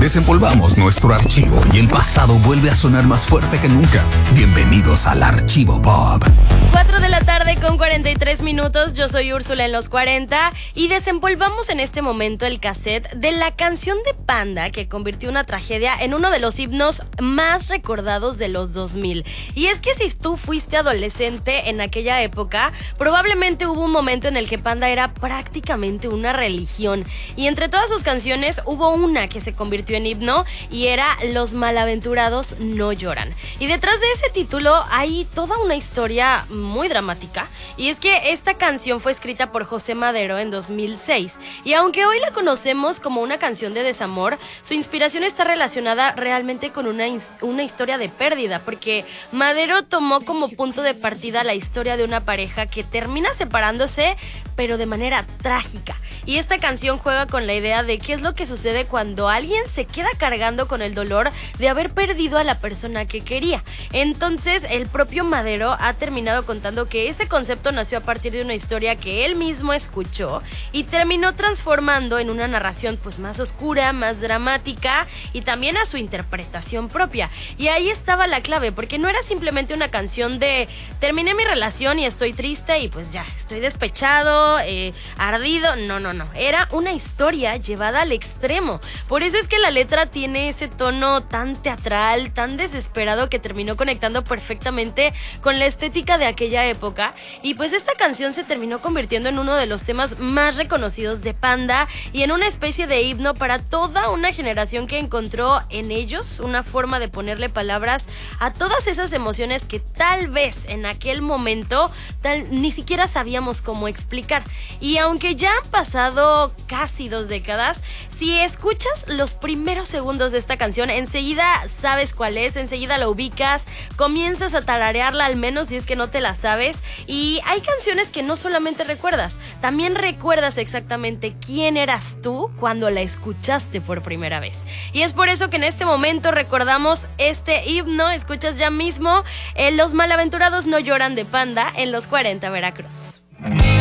Desempolvamos nuestro archivo y el pasado vuelve a sonar más fuerte que nunca. Bienvenidos al Archivo Pop. 4 de la tarde con 43 minutos, yo soy Úrsula en los 40 y desempolvamos en este momento el cassette de la canción de Panda que convirtió una tragedia en uno de los himnos más recordados de los 2000. Y es que si tú fuiste adolescente en aquella época, probablemente hubo un momento en el que Panda era prácticamente una religión. Y entre todas sus canciones hubo una que se convirtió en himno y era Los malaventurados no lloran. Y detrás de ese título hay toda una historia muy dramática, y es que esta canción fue escrita por José Madero en 2006, y aunque hoy la conocemos como una canción de desamor, su inspiración está relacionada realmente con una historia de pérdida, porque Madero tomó como punto de partida la historia de una pareja que termina separándose, pero de manera trágica. Y esta canción juega con la idea de qué es lo que sucede cuando alguien se queda cargando con el dolor de haber perdido a la persona que quería. Entonces, el propio Madero ha terminado contando que ese concepto nació a partir de una historia que él mismo escuchó y terminó transformando en una narración pues más oscura, más dramática y también a su interpretación propia. Y ahí estaba la clave, porque no era simplemente una canción de terminé mi relación y estoy triste y pues ya, estoy despechado, ardido. No. Era una historia llevada al extremo. Por eso es que la letra tiene ese tono tan teatral, tan desesperado, que terminó conectando perfectamente con la estética de aquella época. Y pues esta canción se terminó convirtiendo en uno de los temas más reconocidos de Panda y en una especie de himno para toda una generación que encontró en ellos una forma de ponerle palabras a todas esas emociones que tal vez en aquel momento ni siquiera sabíamos cómo explicar. Y aunque ya han pasado casi 2 décadas, si escuchas los primeros segundos de esta canción, enseguida sabes cuál es, enseguida la ubicas, comienzas a tararearla, al menos si es que no te la sabes. Y hay canciones que no solamente recuerdas, también recuerdas exactamente quién eras tú cuando la escuchaste por primera vez. Y es por eso que en este momento recordamos este himno. Escuchas ya mismo Los malaventurados no lloran de Panda en los 40 Veracruz.